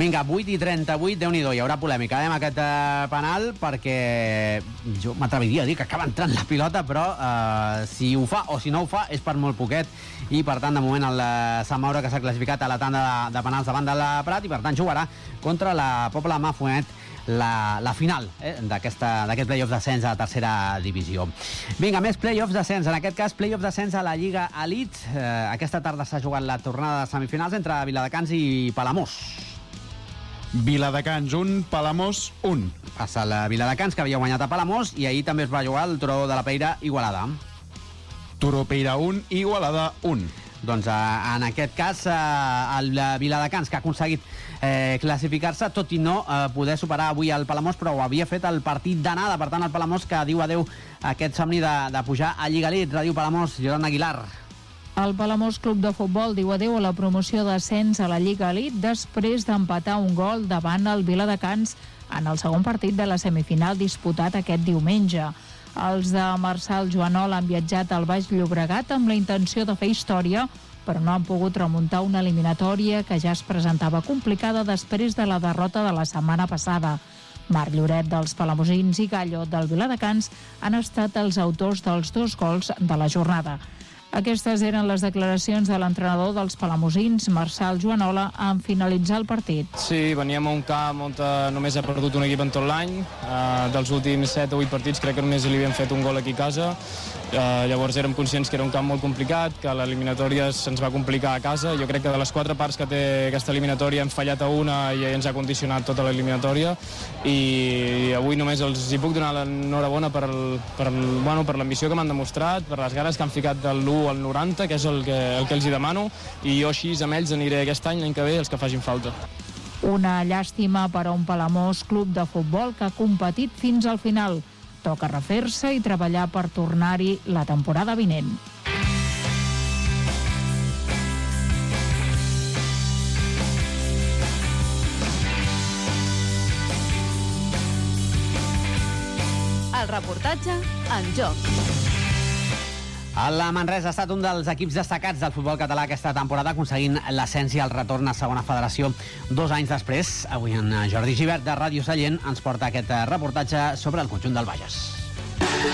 Vinga, 8:38, Déu-n'hi-do, hi haurà polèmica amb aquest penal, perquè jo m'atreviria a dir que acaba entrant la pilota, però si ho fa o si no ho fa és per molt poquet, i per tant de moment el Sant Mauro, que s'ha classificat a la tanda de penals davant del Prat, i per tant jugarà contra la Pobla Mafumet la final d'aquest play-off d'ascens a la tercera divisió. Vinga, més play-offs d'ascens, en aquest cas play-off d'ascens a la Lliga Elite. Aquesta tarda s'ha jugat la tornada de semifinals entre Viladecans i Palamós. Viladecans 1, Palamós 1. Passa el Viladecans, que havia guanyat a Palamós, i ahir també es va jugar el Turó de la Peira Igualada. Turó Peira 1, Igualada 1. Doncs en aquest cas el Viladecans, que ha aconseguit classificar-se, tot i no poder superar avui el Palamós, però ho havia fet el partit d'anada. Per tant, el Palamós, que diu adeu a aquest somni de pujar a Lliga Elite. Ràdio Palamós, Jordan Aguilar. El Palamós Club de Futbol diu adeu a la promoció d'ascens a la Lliga Elite després d'empatar un gol davant el Viladecans en el segon partit de la semifinal disputat aquest diumenge. Els de Marçal Joanol han viatjat al Baix Llobregat amb la intenció de fer història, però no han pogut remuntar una eliminatòria que ja es presentava complicada després de la derrota de la setmana passada. Marc Lloret dels palamosins i Gallo del Viladecans han estat els autors dels 2 gols de la jornada. Aquestes eren les declaracions de l'entrenador dels palamosins, Marçal Joanola, en finalitzar el partit. Sí, veníem a un camp on només ha perdut un equip en tot l'any. Dels últims 7 o 8 partits crec que només li havien fet un gol aquí a casa. Llavors érem conscients que era un camp molt complicat, que l'eliminatòria se'ns va complicar a casa. Jo crec que de les 4 parts que té aquesta eliminatòria hem fallat a una i ens ha condicionat tota l'eliminatòria, i avui només els hi puc donar l'enhorabona per l'ambició que m'han demostrat, per les ganes que han ficat del l'1 al 90, que és el que els hi demano, i jo així amb ells aniré aquest any, l'any que ve, els que facin falta. Una llàstima per a un Palamós Club de Futbol que ha competit fins al final. Toca refer-se i treballar per tornar-hi la temporada vinent. El reportatge en joc. El Manresa ha estat un dels equips destacats del futbol català aquesta temporada, aconseguint l'ascens i el retorn a segona federació 2 anys després. Avui en Jordi Givert de Ràdio Sallent ens porta aquest reportatge sobre el conjunt del Bages.